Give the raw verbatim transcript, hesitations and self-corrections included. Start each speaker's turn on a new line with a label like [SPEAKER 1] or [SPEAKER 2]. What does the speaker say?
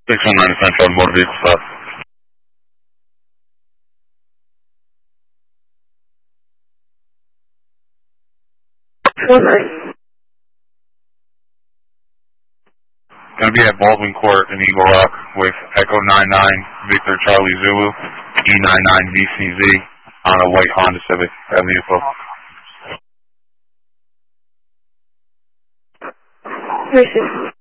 [SPEAKER 1] six one nine Central Motor Vehicle Stop.
[SPEAKER 2] One nine.
[SPEAKER 1] Going to be at Baldwin Court in Eagle Rock with Echo nine nine Victor Charlie Zulu E nine nine V C Z on a white Honda Civic. That vehicle.
[SPEAKER 2] Receive.